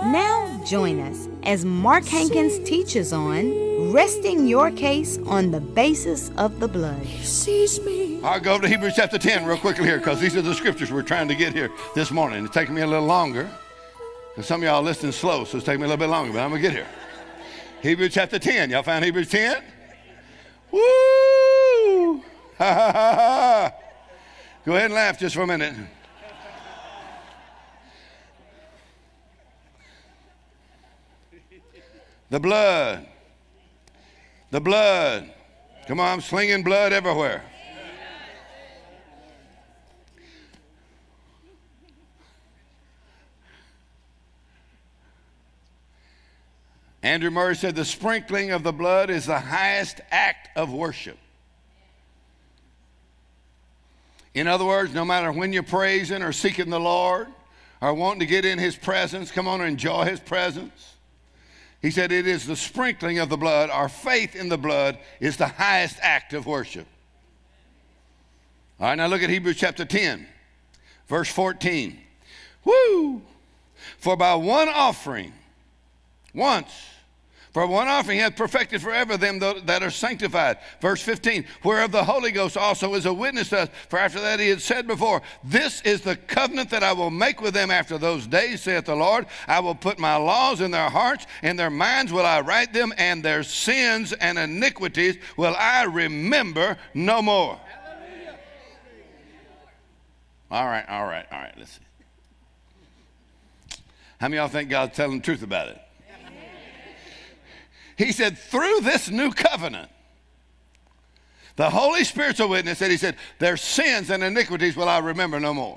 Now join us as Mark Hankins teaches on resting your case on the basis of the blood. I'll go to Hebrews chapter 10 real quickly here, because these are the scriptures we're trying to get here this morning. It's taking me a little longer because some of y'all are listening slow, so it's taking me a little bit longer, but I'm going to get here. Hebrews chapter 10. Y'all found Hebrews 10? Woo! Ha ha ha ha! Go ahead and laugh just for a minute. The blood. The blood. Come on, I'm slinging blood everywhere. Andrew Murray said the sprinkling of the blood is the highest act of worship. In other words, no matter when you're praising or seeking the Lord or wanting to get in his presence, come on and enjoy his presence. He said it is the sprinkling of the blood. Our faith in the blood is the highest act of worship. All right, now look at Hebrews chapter 10, verse 14. Woo! For by one offering, once, for one offering hath perfected forever them that are sanctified. Verse 15, whereof the Holy Ghost also is a witness to us. For after that he had said before, this is the covenant that I will make with them after those days, saith the Lord. I will put my laws in their hearts, in their minds will I write them, and their sins and iniquities will I remember no more. All right, listen. How many of y'all think God's telling the truth about it? He said, through this new covenant, the Holy Spirit's a witness that he said, their sins and iniquities will I remember no more.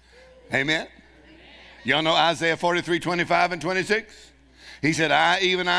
Amen? Y'all know Isaiah 43, 25 and 26? He said, I